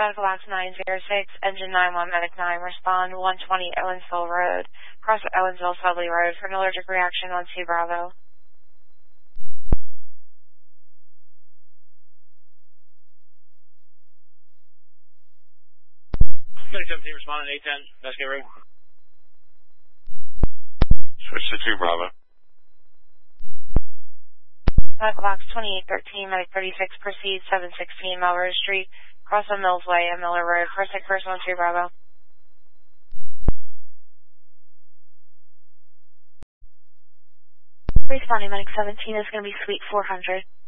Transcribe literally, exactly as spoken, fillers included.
Medical Box nine zero six, Engine nine one, Medic nine, respond one twenty Owensville Road, cross Owensville Subly Road for an allergic reaction on two Bravo. Medic seventeen, respond on eight ten, Basket Road. Switch to two Bravo. Medical Box twenty-eight thirteen, Medic thirty-six, proceed seven sixteen Melrose Street, cross on Mills Way and Miller Road, first take first on two Bravo. Responding Medic seventeen is going to be Suite four hundred.